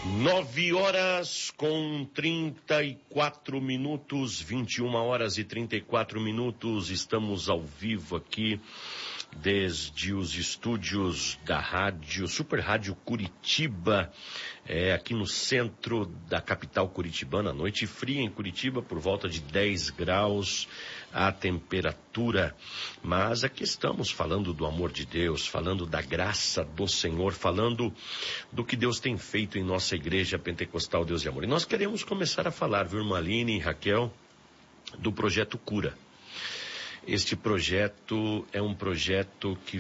9h34, 21h34, estamos ao vivo aqui desde os estúdios da rádio, Super Rádio Curitiba, aqui no centro da capital curitibana, noite fria em Curitiba, por volta de 10 graus a temperatura, mas aqui estamos falando do amor de Deus, falando da graça do Senhor, falando do que Deus tem feito em nossa igreja pentecostal Deus de Amor. E nós queremos começar a falar, viu, irmã Aline e Raquel, do projeto Cura. Este projeto é um projeto que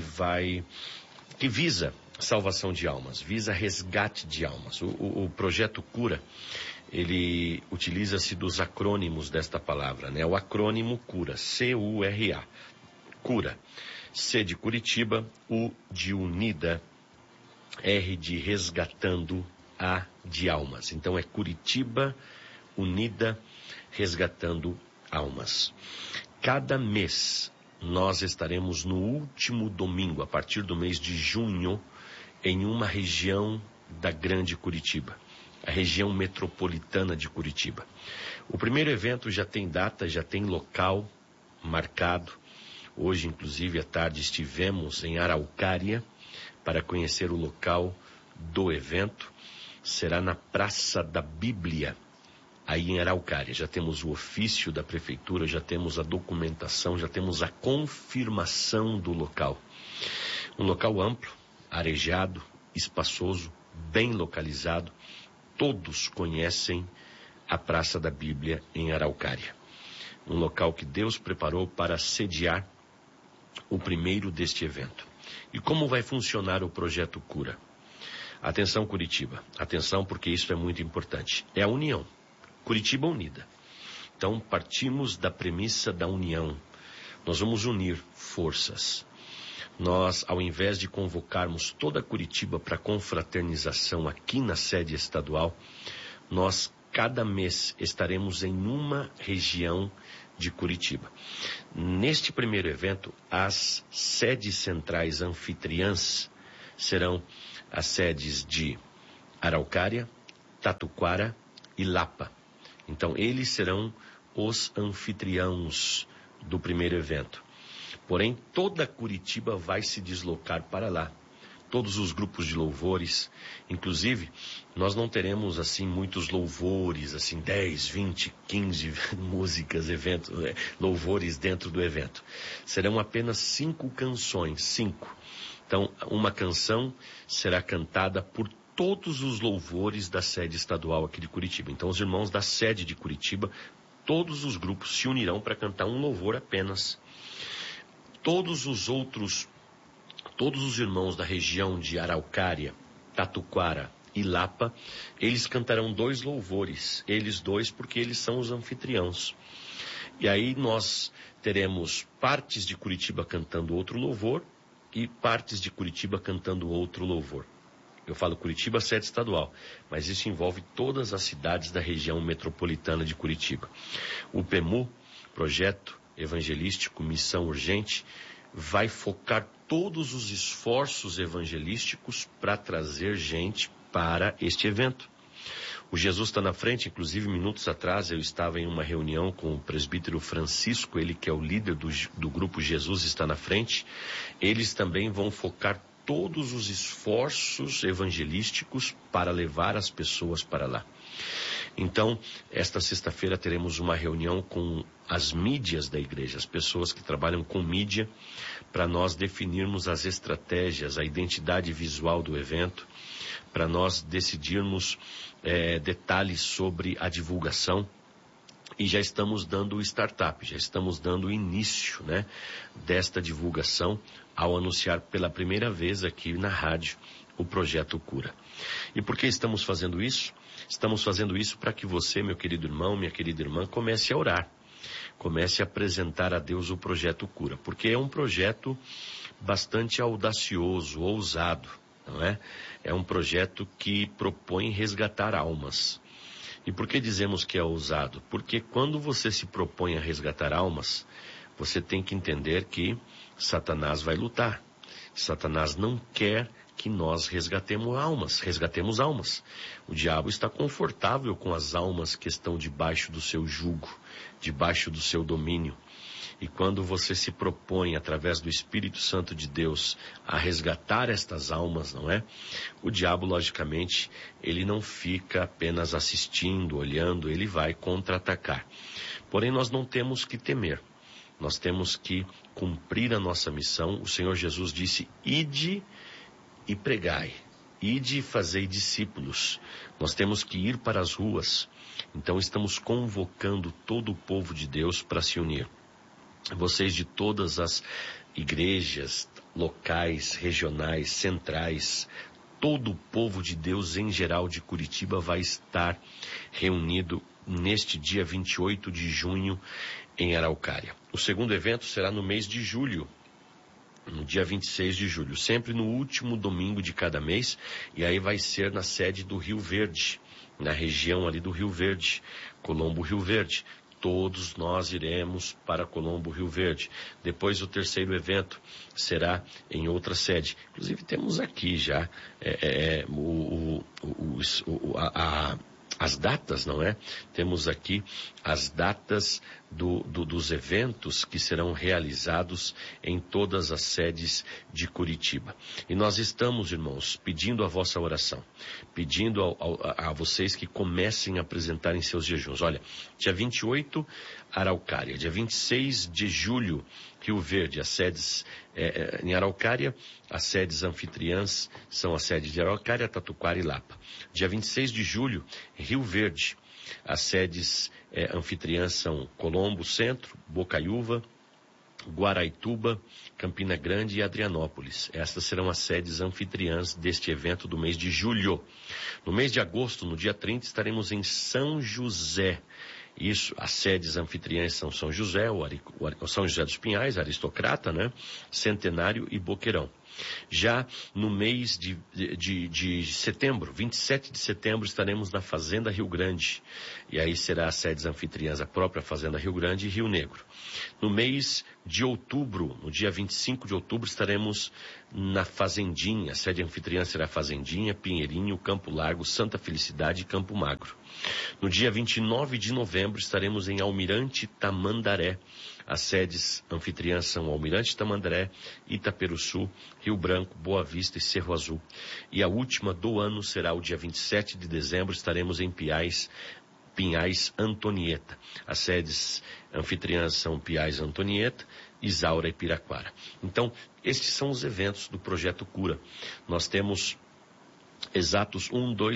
visa salvação de almas, visa resgate de almas. O projeto Cura, ele utiliza-se dos acrônimos desta palavra, né? O acrônimo Cura, C-U-R-A, Cura. C de Curitiba, U de Unida, R de Resgatando, A de Almas. Então é Curitiba Unida Resgatando Almas. Cada mês nós estaremos no último domingo, a partir do mês de junho, em uma região da Grande Curitiba, a região metropolitana de Curitiba. O primeiro evento já tem data, já tem local marcado. Hoje, inclusive, à tarde estivemos em Araucária para conhecer o local do evento. Será na Praça da Bíblia, aí em Araucária. Já temos o ofício da prefeitura, já temos a documentação, já temos a confirmação do local. Um local amplo, arejado, espaçoso, bem localizado. Todos conhecem a Praça da Bíblia em Araucária. Um local que Deus preparou para sediar o primeiro deste evento. E como vai funcionar o projeto Cura? Atenção, Curitiba. Atenção, porque isso é muito importante. É a união. Curitiba unida. Então, partimos da premissa da união. Nós vamos unir forças. Nós, ao invés de convocarmos toda Curitiba para confraternização aqui na sede estadual, nós, cada mês, estaremos em uma região de Curitiba. Neste primeiro evento, as sedes centrais anfitriãs serão as sedes de Araucária, Tatuquara e Lapa. Então, eles serão os anfitriãos do primeiro evento. Porém, toda Curitiba vai se deslocar para lá. Todos os grupos de louvores, inclusive, nós não teremos, assim, muitos louvores, assim, 10, 20, 15 músicas, louvores dentro do evento. Serão apenas 5 canções, 5. Então, uma canção será cantada por todos os louvores da sede estadual aqui de Curitiba. Então, os irmãos da sede de Curitiba, todos os grupos se unirão para cantar um louvor apenas. Todos os irmãos da região de Araucária, Tatuquara e Lapa, eles cantarão 2 louvores, eles 2, porque eles são os anfitriãos. E aí nós teremos partes de Curitiba cantando outro louvor e partes de Curitiba cantando outro louvor. Eu falo Curitiba, sede estadual, mas isso envolve todas as cidades da região metropolitana de Curitiba. O PEMU, Projeto Evangelístico Missão Urgente, vai focar todos os esforços evangelísticos para trazer gente para este evento. O Jesus está na frente, inclusive minutos atrás eu estava em uma reunião com o presbítero Francisco, ele que é o líder do grupo Jesus está na frente. Eles também vão focar todos os esforços evangelísticos para levar as pessoas para lá. Então, esta sexta-feira teremos uma reunião com as mídias da igreja, as pessoas que trabalham com mídia, para nós definirmos as estratégias, a identidade visual do evento, para nós decidirmos detalhes sobre a divulgação. E já estamos dando o startup, já estamos dando o início, né, desta divulgação ao anunciar pela primeira vez aqui na rádio o projeto Cura. E por que estamos fazendo isso? Estamos fazendo isso para que você, meu querido irmão, minha querida irmã, comece a orar. Comece a apresentar a Deus o projeto Cura, porque é um projeto bastante audacioso, ousado, não é? É um projeto que propõe resgatar almas. E por que dizemos que é ousado? Porque quando você se propõe a resgatar almas, você tem que entender que Satanás vai lutar. Satanás não quer que que nós resgatemos almas. O diabo está confortável com as almas que estão debaixo do seu jugo, debaixo do seu domínio. E quando você se propõe, através do Espírito Santo de Deus, a resgatar estas almas, não é? O diabo, logicamente, ele não fica apenas assistindo, olhando, ele vai contra-atacar. Porém, nós não temos que temer. Nós temos que cumprir a nossa missão. O Senhor Jesus disse: ide e pregai, ide e fazei discípulos. Nós temos que ir para as ruas. Então estamos convocando todo o povo de Deus para se unir. Vocês de todas as igrejas locais, regionais, centrais, todo o povo de Deus em geral de Curitiba vai estar reunido neste dia 28 de junho em Araucária. O segundo evento será no mês de julho, no dia 26 de julho, sempre no último domingo de cada mês, e aí vai ser na sede do Rio Verde, na região ali do Rio Verde, Colombo Rio Verde. Todos nós iremos para Colombo Rio Verde. Depois o terceiro evento será em outra sede. Inclusive temos aqui já as datas, não é? Temos aqui as datas dos eventos que serão realizados em todas as sedes de Curitiba. E nós estamos, irmãos, pedindo a vossa oração, pedindo a vocês que comecem a apresentarem seus jejuns. Olha, dia 28, Araucária, dia 26 de julho, Rio Verde, as sedes em Araucária, as sedes anfitriãs são as sedes de Araucária, Tatuquara e Lapa. Dia 26 de julho, Rio Verde, as sedes anfitriãs são Colombo Centro, Bocaiúva, Guaraituba, Campina Grande e Adrianópolis. Estas serão as sedes anfitriãs deste evento do mês de julho. No mês de agosto, no dia 30, estaremos em São José. Isso, as sedes anfitriãs são São José, o São José dos Pinhais, Aristocrata, né? Centenário e Boqueirão. Já no mês de setembro, 27 de setembro, estaremos na Fazenda Rio Grande. E aí será as sedes anfitriãs, a própria Fazenda Rio Grande e Rio Negro. No mês de outubro, no dia 25 de outubro, estaremos na Fazendinha. A sede anfitriã será Fazendinha, Pinheirinho, Campo Largo, Santa Felicidade e Campo Magro. No dia 29 de novembro, estaremos em Almirante Tamandaré. As sedes anfitriãs são Almirante Tamandaré, Itaperuçu, Rio Branco, Boa Vista e Cerro Azul. E a última do ano será o dia 27 de dezembro, estaremos em Pinhais Antonieta. As sedes anfitriãs são Pinhais Antonieta, Isaura e Piraquara. Então, estes são os eventos do Projeto Cura. Nós temos exatos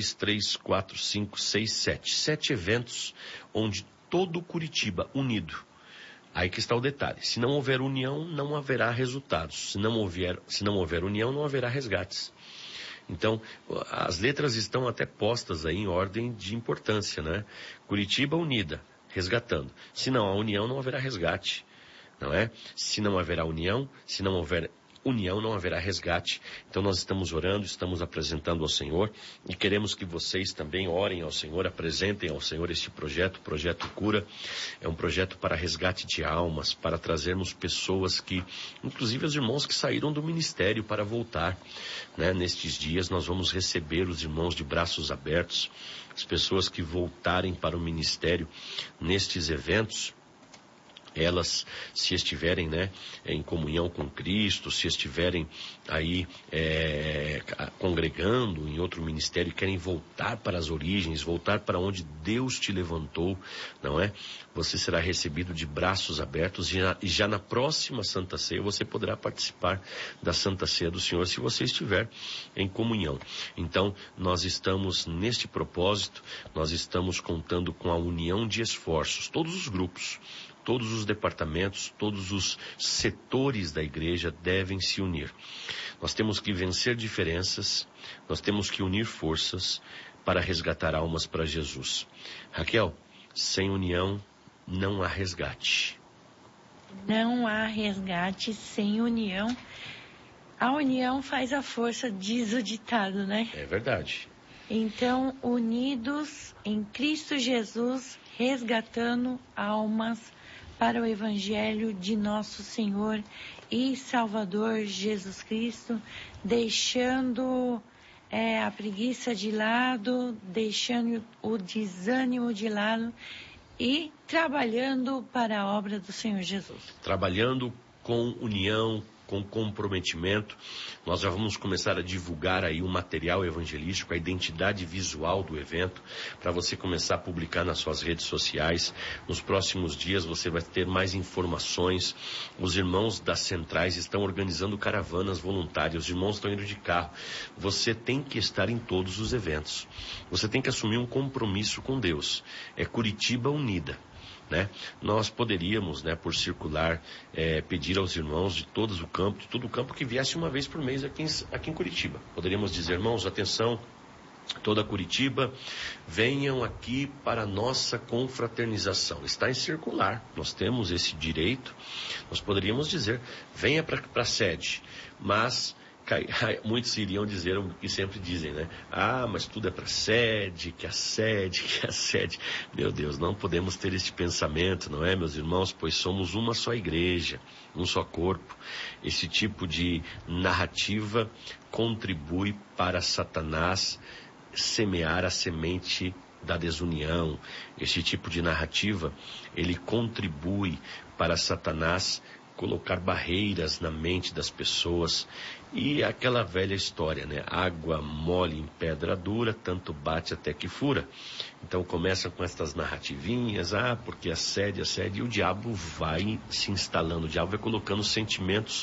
7 eventos onde todo Curitiba unido. Aí que está o detalhe. Se não houver união, não haverá resultados. Se não houver união, não haverá resgates. Então, as letras estão até postas aí em ordem de importância, né? Curitiba unida, resgatando. Se não há união, não haverá resgate, não é? Se não haverá união, se não houver união, não haverá resgate. Então nós estamos orando, estamos apresentando ao Senhor e queremos que vocês também orem ao Senhor, apresentem ao Senhor este projeto, o Projeto Cura. É um projeto para resgate de almas, para trazermos pessoas que, inclusive os irmãos que saíram do ministério para voltar, né? Nestes dias nós vamos receber os irmãos de braços abertos, as pessoas que voltarem para o ministério nestes eventos. Elas, se estiverem, né, em comunhão com Cristo, se estiverem aí congregando em outro ministério e querem voltar para as origens, voltar para onde Deus te levantou, não é? Você será recebido de braços abertos e já na próxima Santa Ceia você poderá participar da Santa Ceia do Senhor se você estiver em comunhão. Então, nós estamos neste propósito, nós estamos contando com a união de esforços, todos os grupos, todos os departamentos, todos os setores da igreja devem se unir. Nós temos que vencer diferenças, nós temos que unir forças para resgatar almas para Jesus. Raquel, sem união não há resgate. Não há resgate sem união. A união faz a força, diz o ditado, né? É verdade. Então, unidos em Cristo Jesus, resgatando almas para o Evangelho de nosso Senhor e Salvador Jesus Cristo, deixando a preguiça de lado, deixando o desânimo de lado e trabalhando para a obra do Senhor Jesus. Trabalhando com união, com comprometimento. Nós já vamos começar a divulgar aí um material evangelístico, a identidade visual do evento, para você começar a publicar nas suas redes sociais. Nos próximos dias você vai ter mais informações. Os irmãos das centrais estão organizando caravanas voluntárias, os irmãos estão indo de carro. Você tem que estar em todos os eventos. Você tem que assumir um compromisso com Deus. É Curitiba Unida. Nós poderíamos, por circular, pedir aos irmãos de todo o campo que viesse uma vez por mês aqui em Curitiba. Poderíamos dizer, irmãos, atenção, toda Curitiba, venham aqui para a nossa confraternização. Está em circular, nós temos esse direito. Nós poderíamos dizer, venha para a sede, mas muitos iriam dizer o que sempre dizem, mas tudo é para sede, que a sede. Meu Deus, não podemos ter este pensamento, não é, meus irmãos? Pois somos uma só igreja, um só corpo. Esse tipo de narrativa contribui para Satanás semear a semente da desunião. Este tipo de narrativa, ele contribui para Satanás colocar barreiras na mente das pessoas. E aquela velha história, água mole em pedra dura, tanto bate até que fura. Então começam com estas narrativinhas, porque a sede, e o diabo vai se instalando, o diabo vai colocando sentimentos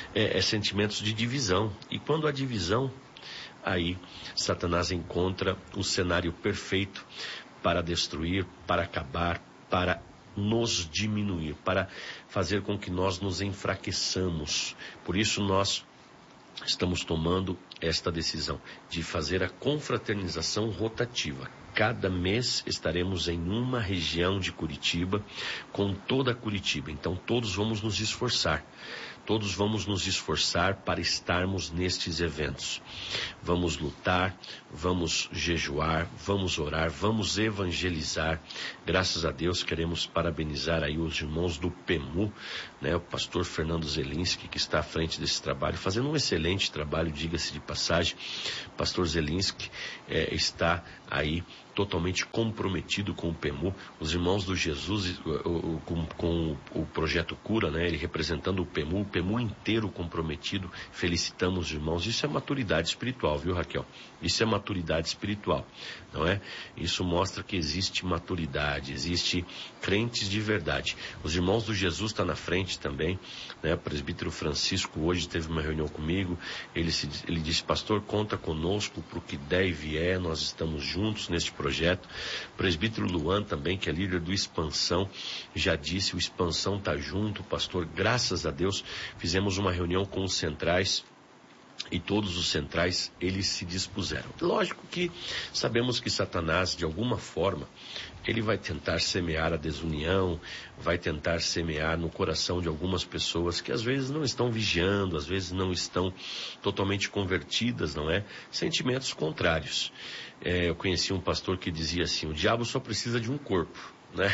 de divisão. E quando há divisão, aí Satanás encontra o cenário perfeito para destruir, para acabar, para nos diminuir, para fazer com que nós nos enfraqueçamos. Por isso nós estamos tomando esta decisão de fazer a confraternização rotativa. Cada mês estaremos em uma região de Curitiba, com toda Curitiba. Então todos vamos nos esforçar. Todos vamos nos esforçar para estarmos nestes eventos. Vamos lutar, vamos jejuar, vamos orar, vamos evangelizar. Graças a Deus queremos parabenizar aí os irmãos do PEMU, o pastor Fernando Zelinski, que está à frente desse trabalho, fazendo um excelente trabalho, diga-se de passagem. Pastor Zelinski está aí totalmente comprometido com o PEMU, os irmãos do Jesus, com o projeto Cura, ele representando o PEMU inteiro comprometido. Felicitamos os irmãos. Isso é maturidade espiritual, viu, Raquel? Isso é maturidade espiritual, não é? Isso mostra que existe maturidade, existe crentes de verdade. Os irmãos do Jesus estão na frente também, O presbítero Francisco hoje teve uma reunião comigo, ele disse, pastor, conta conosco para o que der e vier, nós estamos juntos neste projeto. O presbítero Luan também, que é líder do Expansão, já disse, o Expansão está junto, pastor, graças a Deus, fizemos uma reunião com os centrais, e todos os centrais, eles se dispuseram. Lógico que sabemos que Satanás, de alguma forma, ele vai tentar semear a desunião, vai tentar semear no coração de algumas pessoas que às vezes não estão vigiando, às vezes não estão totalmente convertidas, Sentimentos contrários. Eu conheci um pastor que dizia assim, o diabo só precisa de um corpo.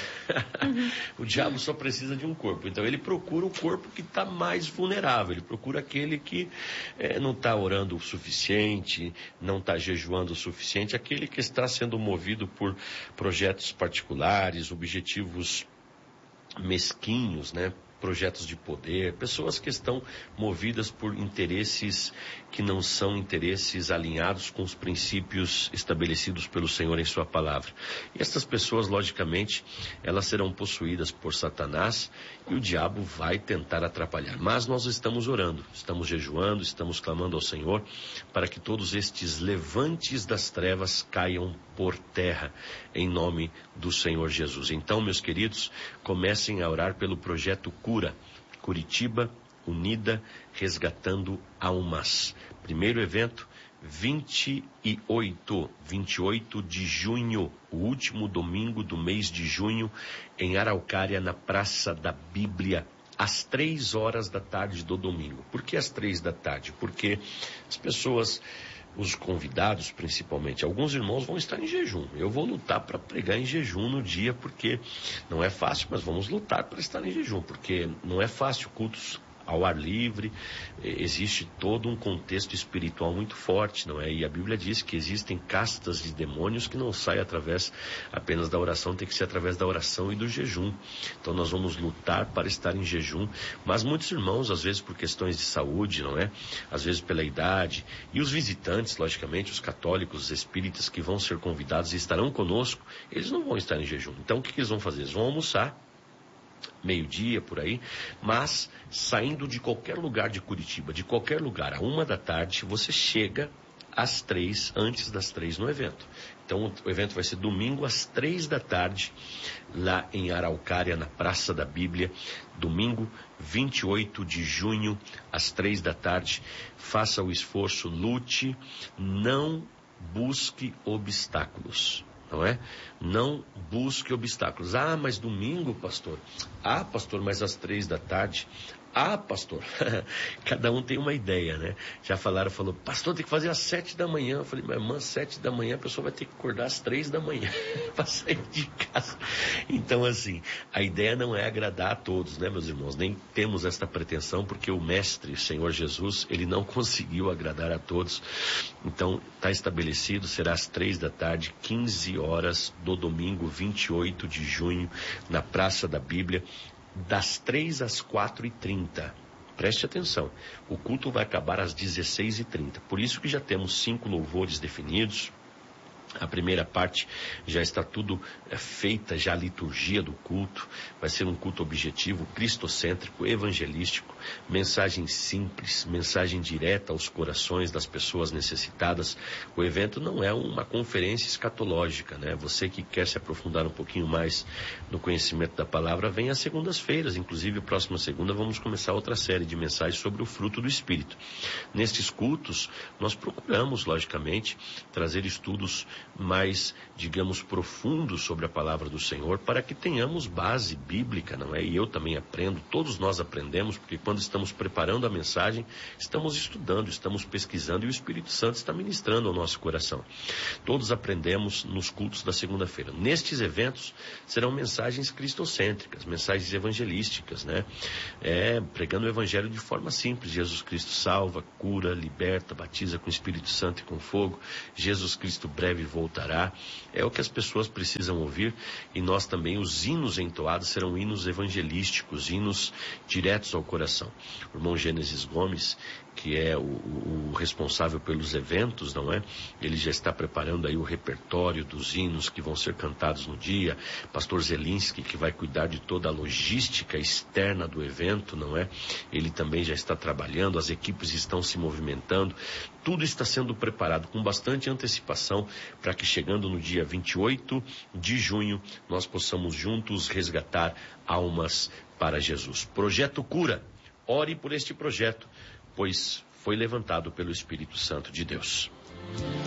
O diabo só precisa de um corpo. Então ele procura o corpo que está mais vulnerável, ele procura aquele que não está orando o suficiente, não está jejuando o suficiente, aquele que está sendo movido por projetos particulares, objetivos mesquinhos, projetos de poder, pessoas que estão movidas por interesses que não são interesses alinhados com os princípios estabelecidos pelo Senhor em sua palavra. E essas pessoas, logicamente, elas serão possuídas por Satanás e o diabo vai tentar atrapalhar. Mas nós estamos orando, estamos jejuando, estamos clamando ao Senhor para que todos estes levantes das trevas caiam por terra, em nome do Senhor Jesus. Então, meus queridos, comecem a orar pelo projeto Cura, Curitiba Unida, resgatando almas. Primeiro evento, 28 de junho, o último domingo do mês de junho, em Araucária, na Praça da Bíblia, às 3 da tarde do domingo. Por que às 3 da tarde? Porque as pessoas, os convidados principalmente, alguns irmãos vão estar em jejum. Eu vou lutar para pregar em jejum no dia, porque não é fácil, mas vamos lutar para estar em jejum, porque não é fácil cultos ao ar livre, existe todo um contexto espiritual muito forte, não é? E a Bíblia diz que existem castas de demônios que não saem através apenas da oração, tem que ser através da oração e do jejum. Então nós vamos lutar para estar em jejum, mas muitos irmãos, às vezes por questões de saúde, não é? Às vezes pela idade, e os visitantes, logicamente, os católicos, os espíritas que vão ser convidados e estarão conosco, eles não vão estar em jejum. Então o que eles vão fazer? Eles vão almoçar, meio-dia, por aí, mas saindo de qualquer lugar de Curitiba, de qualquer lugar, à 13h, você chega às 3, antes das 3 no evento. Então o evento vai ser domingo às 3h, lá em Araucária, na Praça da Bíblia, domingo 28 de junho, às 3h. Faça o esforço, lute, não busque obstáculos. Não é? Não busque obstáculos. Ah, mas domingo, pastor? Ah, pastor, mas às 3h. Ah, pastor, cada um tem uma ideia, né? Já falou, pastor, tem que fazer às 7h. Eu falei, minha irmã, 7h, a pessoa vai ter que acordar às 3h para sair de casa. Então, assim, a ideia não é agradar a todos, né, meus irmãos? Nem temos esta pretensão, porque o Mestre, o Senhor Jesus, ele não conseguiu agradar a todos. Então, está estabelecido, será às 3h, 15 horas do domingo 28 de junho, na Praça da Bíblia, das 3 às 4h30. Preste atenção, o culto vai acabar às 16h30. Por isso que já temos 5 louvores definidos. A primeira parte já está tudo feita, já a liturgia do culto. Vai ser um culto objetivo, cristocêntrico, evangelístico, mensagem simples, mensagem direta aos corações das pessoas necessitadas. O evento não é uma conferência escatológica, né? Você que quer se aprofundar um pouquinho mais no conhecimento da palavra, vem às segundas-feiras. Inclusive, próxima segunda vamos começar outra série de mensagens sobre o fruto do Espírito. Nestes cultos, nós procuramos, logicamente, trazer estudos mais, digamos, profundos sobre a palavra do Senhor, para que tenhamos base bíblica, não é? E eu também aprendo, todos nós aprendemos, porque quando estamos preparando a mensagem, estamos estudando, estamos pesquisando, e o Espírito Santo está ministrando ao nosso coração. Todos aprendemos nos cultos da segunda-feira. Nestes eventos, serão mensagens cristocêntricas, mensagens evangelísticas, né? Pregando o evangelho de forma simples. Jesus Cristo salva, cura, liberta, batiza com o Espírito Santo e com fogo. Jesus Cristo breve voltará. É o que as pessoas precisam ouvir, e nós também, os hinos entoados serão hinos evangelísticos, hinos diretos ao coração. O irmão Gênesis Gomes, que é o responsável pelos eventos, não é? Ele já está preparando aí o repertório dos hinos que vão ser cantados no dia. Pastor Zelinski, que vai cuidar de toda a logística externa do evento, não é? Ele também já está trabalhando, as equipes estão se movimentando, tudo está sendo preparado com bastante antecipação, para que chegando no dia 28 de junho, nós possamos juntos resgatar almas para Jesus. Projeto Cura, ore por este projeto, pois foi levantado pelo Espírito Santo de Deus.